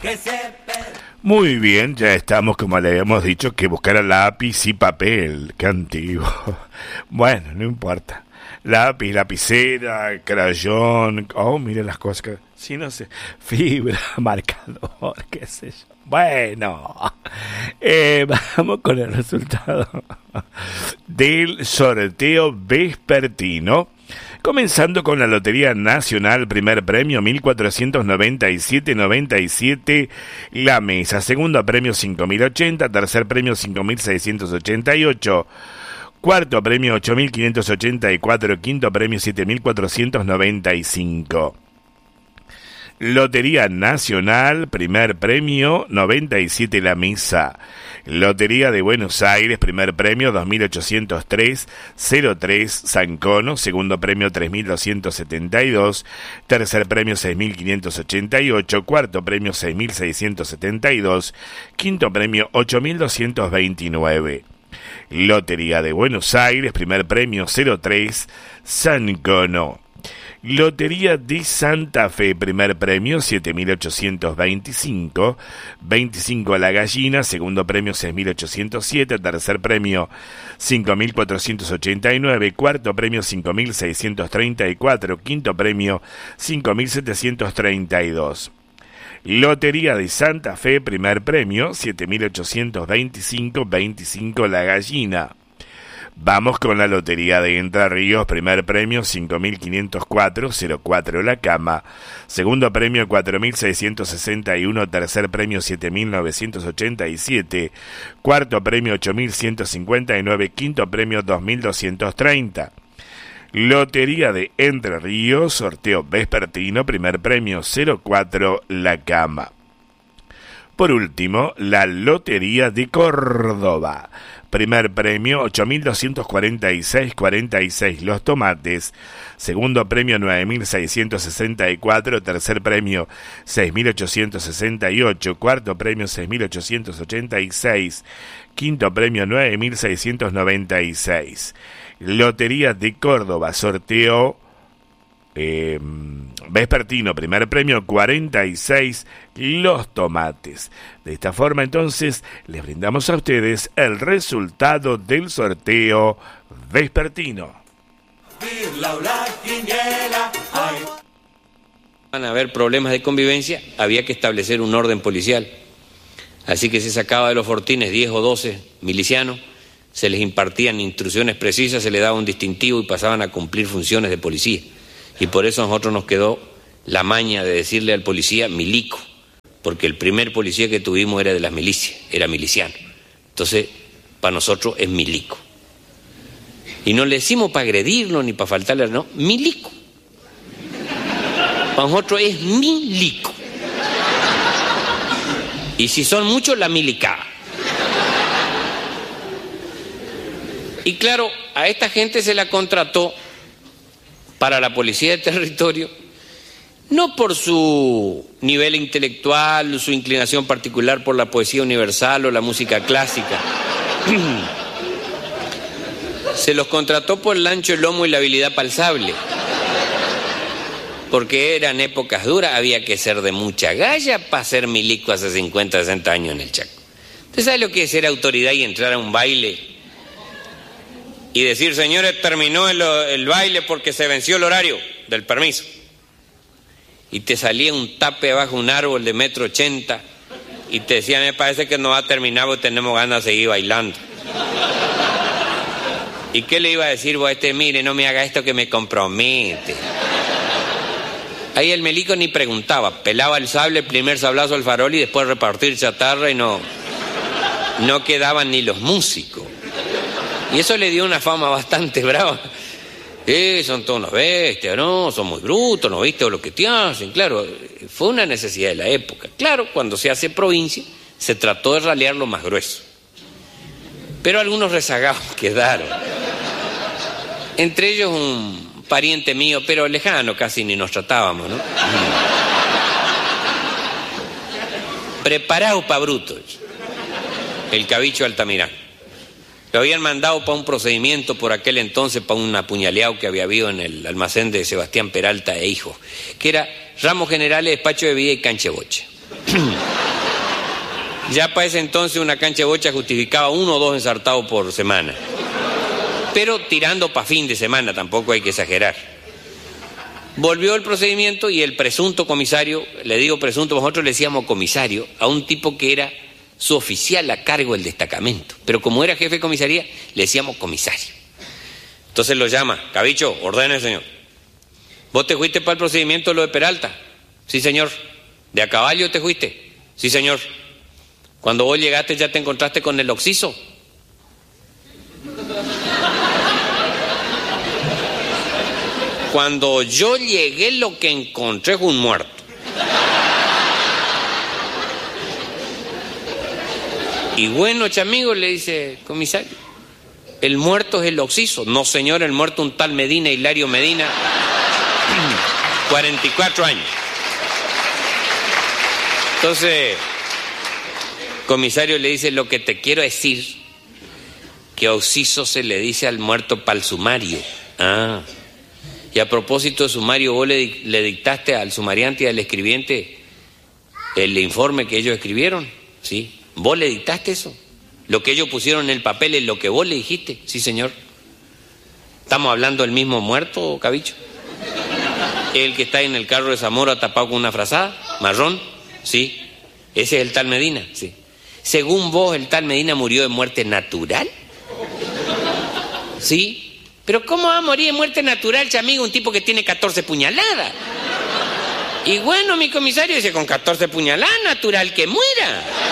Muy bien, ya estamos, como le habíamos dicho, que buscar lápiz y papel. Qué antiguo. Bueno, no importa. Lápiz, lapicera, crayón. Oh, miren las cosas que... Sí, no sé. Fibra, marcador, qué sé yo. Bueno, vamos con el resultado del sorteo vespertino. Comenzando con la Lotería Nacional, primer premio 1497.97 la mesa, segundo premio 5.080, tercer premio 5.688, cuarto premio 8.584, quinto premio 7.495. Lotería Nacional, primer premio 97 la mesa. Lotería de Buenos Aires, primer premio 2803.03 Sancono, segundo premio 3272, tercer premio 6588, cuarto premio 6672, quinto premio 8229. Lotería de Buenos Aires, primer premio 03 Sancono. Lotería de Santa Fe, primer premio 7.825, 25 a la gallina, segundo premio 6.807, tercer premio 5.489, cuarto premio 5.634, quinto premio 5.732. Lotería de Santa Fe, primer premio 7.825, 25 la gallina. Vamos con la Lotería de Entre Ríos, primer premio 5.504, 04 la cama, segundo premio 4.661, tercer premio 7.987, cuarto premio 8.159, quinto premio 2.230. Lotería de Entre Ríos, sorteo vespertino, primer premio 04 la cama. Por último, la Lotería de Córdoba. Primer premio 8.246.46 los tomates, segundo premio 9.664, tercer premio 6.868, cuarto premio 6.886, quinto premio 9.696. Lotería de Córdoba, sorteo vespertino, primer premio 46 los tomates. De esta forma entonces les brindamos a ustedes el resultado del sorteo vespertino. Van a haber problemas de convivencia, había que establecer un orden policial, así que se sacaba de los fortines 10 o 12 milicianos, se les impartían instrucciones precisas, se les daba un distintivo y pasaban a cumplir funciones de policía. Y por eso a nosotros nos quedó la maña de decirle al policía milico, porque el primer policía que tuvimos era de las milicias, era miliciano. Entonces, para nosotros es milico. Y no le decimos para agredirlo ni para faltarle, no, milico. Para nosotros es milico. Y si son muchos, la milicada. Y claro, a esta gente se la contrató para la policía de territorio, no por su nivel intelectual, su inclinación particular por la poesía universal o la música clásica. Se los contrató por el ancho, el lomo y la habilidad palsable. Porque eran épocas duras, había que ser de mucha galla para ser milico hace 50, 60 años en el Chaco. ¿Usted sabe lo que es ser autoridad y entrar a un baile y decir, señores, terminó el baile porque se venció el horario del permiso? Y te salía un tape bajo un árbol de 1,80 m y te decía, me parece que no va a terminar porque tenemos ganas de seguir bailando. ¿Y qué le iba a decir vos a este? Mire, no me haga esto que me compromete. Ahí el milico ni preguntaba, pelaba el sable, el primer sablazo al farol y después repartir chatarra y no quedaban ni los músicos. Y eso le dio una fama bastante brava. Son todos unos bestias, ¿no? Son muy brutos, ¿no viste? O lo que te hacen. Claro, fue una necesidad de la época. Claro, cuando se hace provincia, se trató de ralear lo más grueso. Pero algunos rezagados quedaron. Entre ellos un pariente mío, pero lejano, casi ni nos tratábamos, ¿no? Preparado para brutos. El Cabicho Altamirano. Lo habían mandado para un procedimiento por aquel entonces, para un apuñaleado que había habido en el almacén de Sebastián Peralta e Hijos, que era ramos generales, despacho de bebida y cancha de bocha. Ya para ese entonces una cancha de bocha justificaba 1 o 2 ensartados por semana. Pero tirando para fin de semana, tampoco hay que exagerar. Volvió el procedimiento y el presunto comisario, le digo presunto, nosotros le decíamos comisario, a un tipo que era su oficial a cargo del destacamento. Pero como era jefe de comisaría, le decíamos comisario. Entonces lo llama: Cabicho, ordene, señor. ¿Vos te fuiste para el procedimiento de lo de Peralta? Sí, señor. ¿De a caballo te fuiste? Sí, señor. Cuando vos llegaste ya te encontraste con el occiso. Cuando yo llegué lo que encontré fue un muerto. Y bueno, chamigo, le dice comisario, el muerto es el occiso. No, señor, el muerto un tal Medina, Hilario Medina, 44 años. Entonces, comisario le dice: lo que te quiero decir, que occiso se le dice al muerto para el sumario. Ah. Y a propósito de sumario, vos le dictaste al sumariante y al escribiente el informe que ellos escribieron, ¿sí? ¿Vos le dictaste eso? Lo que ellos pusieron en el papel es lo que vos le dijiste. Sí, señor. ¿Estamos hablando del mismo muerto, Cabicho? ¿El que está en el carro de Zamora tapado con una frazada marrón? Sí. ¿Ese es el tal Medina? Sí. Según vos, el tal Medina murió de muerte natural. Sí. Pero ¿cómo va a morir de muerte natural, chamigo, un tipo que tiene 14 puñaladas? Y bueno, mi comisario dice: con 14 puñaladas, natural que muera.